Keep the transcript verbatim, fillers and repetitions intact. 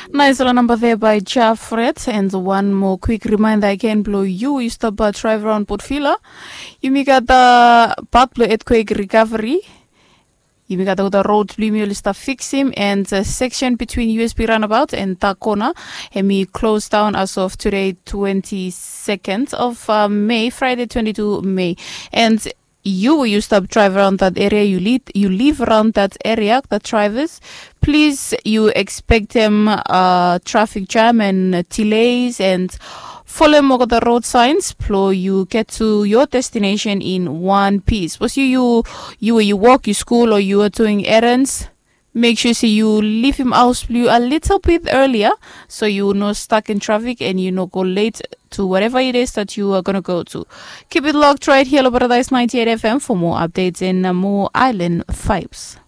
Nice little number there by Jafret. And one more quick reminder again, blow you. You stop by drive around Port Vila. You make at the Batblo earthquake recovery. You make at the road Blumio stuff fix him. And the section between U S B roundabout and Takona. And me closed down as of today, twenty-second of uh, May, Friday, twenty-second of May. And you you stop drive around that area, you lead you live around that area, the drivers, please you expect them uh traffic jam and delays, and follow more the road signs so you get to your destination in one piece. Was you you you you walk you school or you are doing errands, make sure see you leave him out a little bit earlier so you're not stuck in traffic and you not go late to whatever it is that you are going to go to. Keep it locked right here, Hello Paradise ninety-eight F M for more updates and uh, more island vibes.